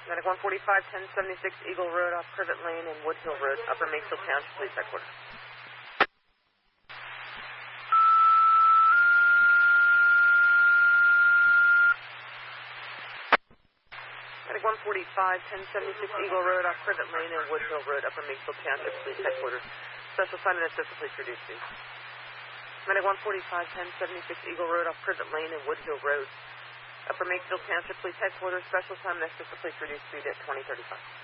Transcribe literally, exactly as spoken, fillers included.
Medic one forty-five, ten seventy-six Eagle Road off Privet Lane and Woodhill Road, Upper Makefield Township Police Headquarters. Medic one forty-five, ten seventy-six Eagle Road off Privet Lane and Woodhill Road, Upper Makefield Township Police Headquarters. Special assignment assistant, please reduce speed. Medic one forty-five, ten seventy-six Eagle Road off Privet Lane and Woodhill Road, Upper Makefield Township Police Headquarters. Special assignment assistant, please reduce speed at twenty thirty-five.